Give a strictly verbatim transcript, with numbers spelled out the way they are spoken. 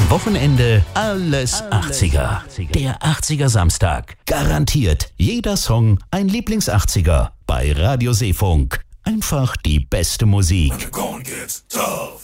Am Wochenende alles achtziger. Der achtziger Samstag. Garantiert jeder Song ein Lieblings-achtziger. Bei Radio Seefunk. Einfach die beste Musik.